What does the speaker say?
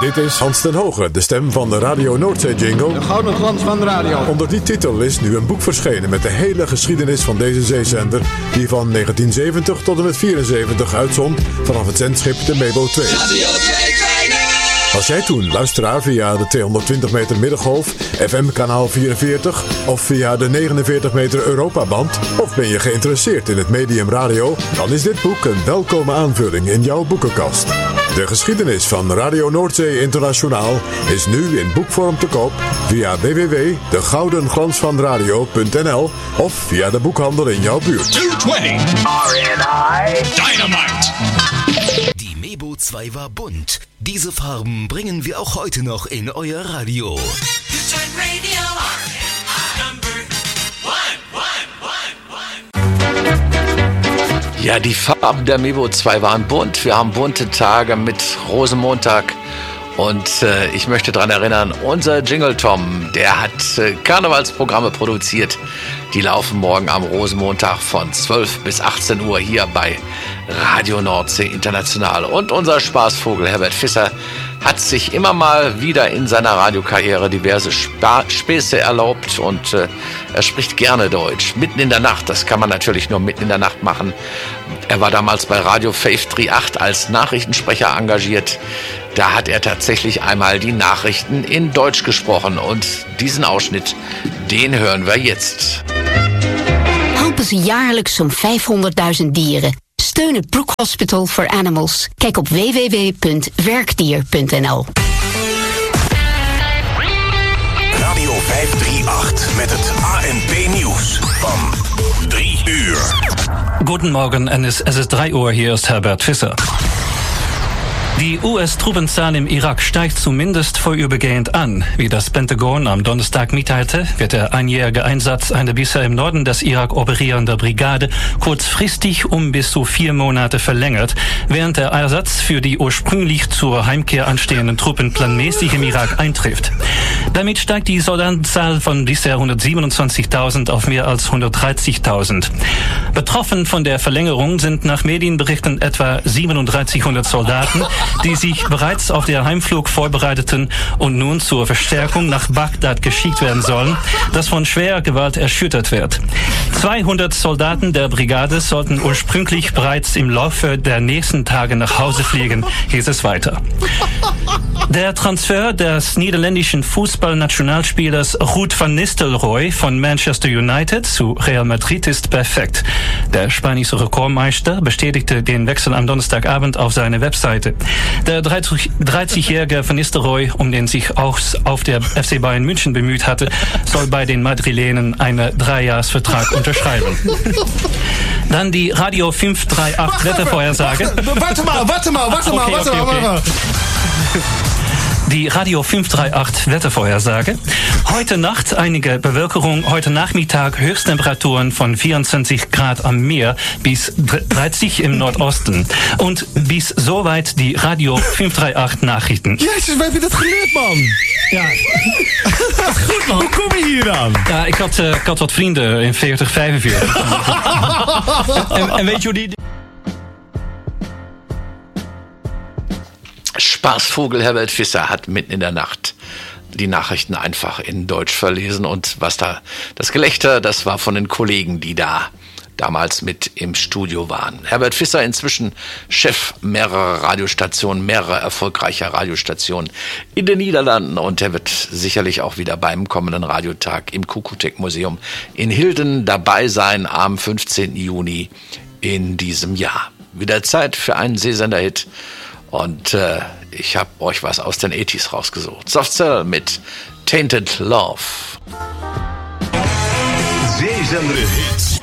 Dit is Hans ten Hoge, de stem van de Radio Noordzee-jingle. De gouden glans van de radio. Onder die titel is nu een boek verschenen met de hele geschiedenis van deze zeezender, die van 1970 tot en met 74 uitzond vanaf het zendschip de Mebo 2. Was jij toen luisteraar via de 220 meter middengolf, FM kanaal 44 of via de 49 meter Europaband? Of ben je geïnteresseerd in het medium radio? Dan is dit boek een welkome aanvulling in jouw boekenkast. De geschiedenis van Radio Noordzee Internationaal is nu in boekvorm te koop via www.degoudenglansvanradio.nl of via de boekhandel in jouw buurt. 220 RNI Dynamite. Die Mebo 2 war bunt. Diese Farben bringen wir auch heute noch in euer Radio. Ja, die Farben der Mebo 2 waren bunt. Wir haben bunte Tage mit Rosenmontag. Und ich möchte daran erinnern, unser Jingle Tom, der hat Karnevalsprogramme produziert. Die laufen morgen am Rosenmontag von 12 bis 18 Uhr hier bei Radio Nordsee International. Und unser Spaßvogel Herbert Visser hat sich immer mal wieder in seiner Radiokarriere diverse Späße erlaubt und er spricht gerne Deutsch. Mitten in der Nacht, das kann man natürlich nur mitten in der Nacht machen. Er war damals bei Radio Faith 38 als Nachrichtensprecher engagiert. Da hat er tatsächlich einmal die Nachrichten in Deutsch gesprochen und diesen Ausschnitt, den hören wir jetzt. Helpen ze jaarlijks zo'n 500.000 dieren. Steun het Brook Hospital for Animals. Kijk op www.werkdier.nl. Radio 538 met het ANP-nieuws van 3 uur. Guten Morgen, es ist 3 Uhr, hier ist Herbert Visser. Die US-Truppenzahl im Irak steigt zumindest vorübergehend an. Wie das Pentagon am Donnerstag mitteilte, wird der einjährige Einsatz einer bisher im Norden des Irak operierenden Brigade kurzfristig um bis zu 4 Monate verlängert, während der Ersatz für die ursprünglich zur Heimkehr anstehenden Truppen planmäßig im Irak eintrifft. Damit steigt die Soldatenzahl von bisher 127.000 auf mehr als 130.000. Betroffen von der Verlängerung sind nach Medienberichten etwa 3700 Soldaten, die sich bereits auf der Heimflug vorbereiteten und nun zur Verstärkung nach Bagdad geschickt werden sollen, das von schwerer Gewalt erschüttert wird. 200 Soldaten der Brigade sollten ursprünglich bereits im Laufe der nächsten Tage nach Hause fliegen, hieß es weiter. Der Transfer des niederländischen Fußballnationalspielers Ruud van Nistelrooy von Manchester United zu Real Madrid ist perfekt. Der spanische Rekordmeister bestätigte den Wechsel am Donnerstagabend auf seiner Webseite. Der 30-jährige Van Nistelrooy, um den sich auch auf der FC Bayern München bemüht hatte, soll bei den Madrilenen einen 3-Jahres-Vertrag unterschreiben. Dann die Radio 538 Wettervorhersage. Warte mal. Die Radio 538 Wettervorhersage. Heute Nacht einige Bewölkung, heute Nachmittag Höchsttemperaturen von 24 Grad am Meer bis 30 im Nordosten. Und bis soweit die Radio 538 Nachrichten. Jezus, we hebben dit geleerd, man. Ja. Dat is goed, man. Hoe kom je hier dan? Ja, ik had wat vrienden in 40, 45. en weet je hoe die... Spaßvogel Herbert Visser hat mitten in der Nacht die Nachrichten einfach in Deutsch verlesen und was da das Gelächter, das war von den Kollegen, die da damals mit im Studio waren. Herbert Visser inzwischen Chef mehrerer Radiostationen, mehrerer erfolgreicher Radiostationen in den Niederlanden und er wird sicherlich auch wieder beim kommenden Radiotag im Kukutek-Museum in Hilden dabei sein am 15. Juni in diesem Jahr. Wieder Zeit für einen Seesender-Hit. Und ich habe euch was aus den 80s rausgesucht. Soft Cell mit Tainted Love. Zeezender Hits.